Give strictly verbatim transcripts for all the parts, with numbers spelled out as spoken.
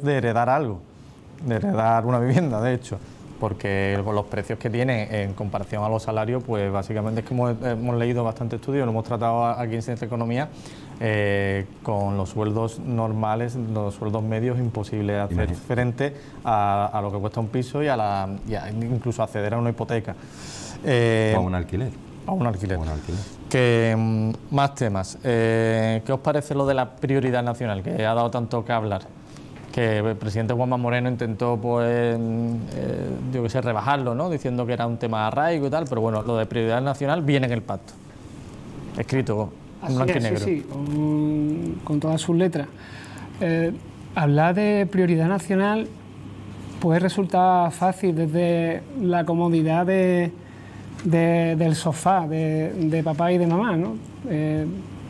de heredar algo, de heredar una vivienda, de hecho, porque con los precios que tiene en comparación a los salarios, pues básicamente es que hemos, hemos leído bastante estudios, lo hemos tratado aquí en Ciencia y Economía, eh, con los sueldos normales, los sueldos medios, imposible hacer Imagínate. frente a, a lo que cuesta un piso y a la y a incluso acceder a una hipoteca. Eh, o a un alquiler. A un alquiler. A un alquiler. Que, mm, más temas. Eh, ¿Qué os parece lo de la prioridad nacional, que ha dado tanto que hablar? Que el presidente Juanma Moreno intentó, pues, eh, yo que sé, rebajarlo, ¿no? Diciendo que era un tema de arraigo y tal, pero bueno, lo de prioridad nacional viene en el pacto, escrito en blanco y negro. Sí, sí, con, con todas sus letras. Eh, hablar de prioridad nacional puede resultar fácil desde la comodidad de, de, del sofá, de, de papá y de mamá, ¿no? Eh,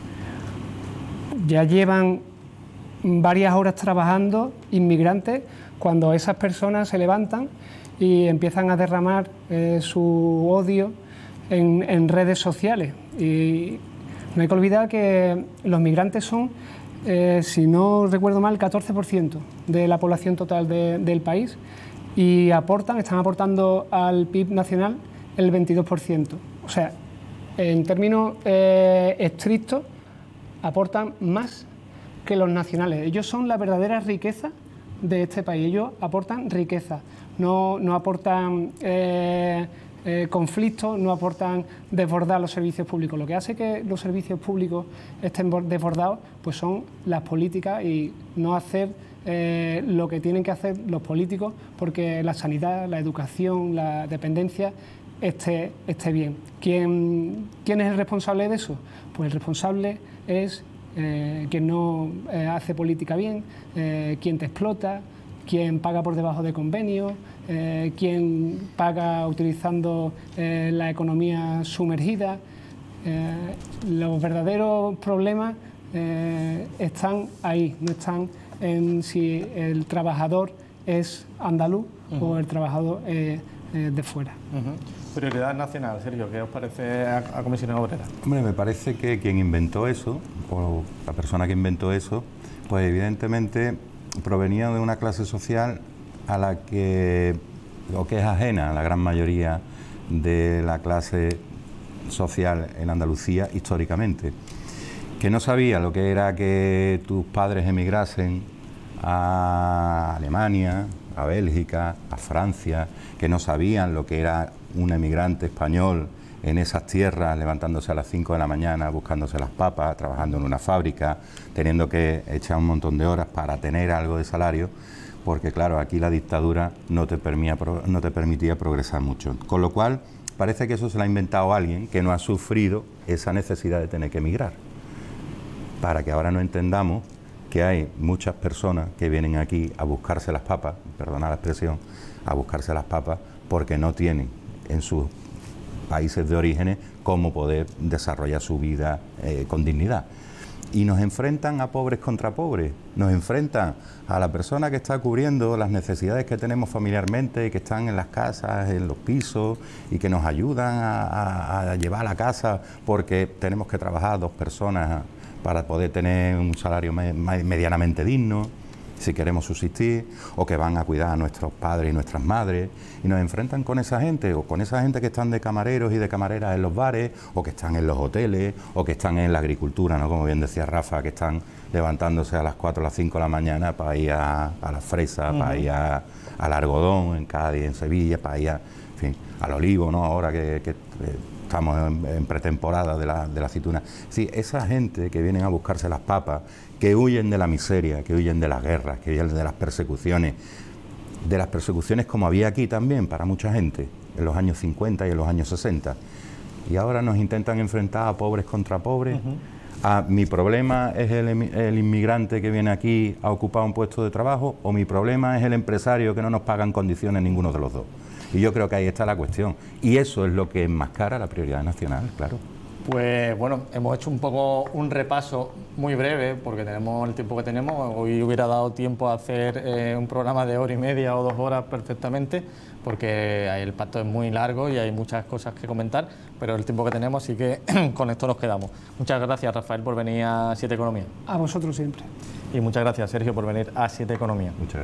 ya llevan varias horas trabajando inmigrantes cuando esas personas se levantan y empiezan a derramar eh, su odio en, en redes sociales. Y no hay que olvidar que los migrantes son, eh, si no recuerdo mal, catorce por ciento de la población total de, del país y aportan, están aportando al P I B nacional el veintidós por ciento. O sea, en términos eh, estrictos, aportan más que los nacionales. Ellos son la verdadera riqueza de este país. Ellos aportan riqueza, no, no aportan eh, eh, conflictos, no aportan desbordar los servicios públicos. Lo que hace que los servicios públicos estén desbordados pues son las políticas y no hacer eh, lo que tienen que hacer los políticos porque la sanidad, la educación, la dependencia esté, esté bien. ¿Quién, ¿Quién es el responsable de eso? Pues el responsable es Eh, quien no eh, hace política bien, eh, quien te explota, quien paga por debajo de convenios, eh, quien paga utilizando eh, la economía sumergida. Eh, los verdaderos problemas eh, están ahí, no están en si el trabajador es andaluz uh-huh. o el trabajador es eh, de fuera. Uh-huh. Prioridad nacional, Sergio, ¿qué os parece a, a Comisiones Obreras? Hombre, me parece que quien inventó eso, o la persona que inventó eso, pues evidentemente provenía de una clase social a la que, o que es ajena a la gran mayoría de la clase social en Andalucía históricamente, que no sabía lo que era que tus padres emigrasen a Alemania, a Bélgica, a Francia, que no sabían lo que era un emigrante español en esas tierras, levantándose a las cinco de la mañana, buscándose las papas, trabajando en una fábrica, teniendo que echar un montón de horas para tener algo de salario, porque claro, aquí la dictadura no te permitía, no te permitía progresar mucho. Con lo cual, parece que eso se lo ha inventado alguien que no ha sufrido esa necesidad de tener que emigrar, para que ahora no entendamos que hay muchas personas que vienen aquí a buscarse las papas, perdona la expresión, a buscarse las papas porque no tienen en sus países de orígenes cómo poder desarrollar su vida eh, con dignidad. Y nos enfrentan a pobres contra pobres, nos enfrentan a la persona que está cubriendo las necesidades que tenemos familiarmente, que están en las casas, en los pisos y que nos ayudan a, a, a llevar a la casa porque tenemos que trabajar dos personas para poder tener un salario me, medianamente digno, si queremos subsistir, o que van a cuidar a nuestros padres y nuestras madres, y nos enfrentan con esa gente, o con esa gente que están de camareros y de camareras en los bares, o que están en los hoteles, o que están en la agricultura, ¿no? Como bien decía Rafa, que están levantándose a las cuatro o las cinco de la mañana para ir a, a las fresas, uh-huh. para ir a, al algodón en Cádiz, en Sevilla, para ir a, en fin, al olivo, ¿no? Ahora que... que eh, estamos en, en pretemporada de la, de la aceituna. Sí, esa gente que vienen a buscarse las papas, que huyen de la miseria, que huyen de las guerras, que huyen de las persecuciones, de las persecuciones como había aquí también para mucha gente, en los años cincuenta y en los años sesenta. Y ahora nos intentan enfrentar a pobres contra pobres. Uh-huh. A mi problema es el, el inmigrante que viene aquí a ocupar un puesto de trabajo, o mi problema es el empresario que no nos paga en condiciones ninguno de los dos. Y yo creo que ahí está la cuestión. Y eso es lo que enmascara la prioridad nacional, claro. Pues bueno, hemos hecho un poco un repaso muy breve, porque tenemos el tiempo que tenemos. Hoy hubiera dado tiempo a hacer eh, un programa de hora y media o dos horas perfectamente, porque el pacto es muy largo y hay muchas cosas que comentar, pero el tiempo que tenemos, así que con esto nos quedamos. Muchas gracias, Rafael, por venir a Siete Economía. A vosotros siempre. Y muchas gracias, Sergio, por venir a Siete Economía. Muchas gracias.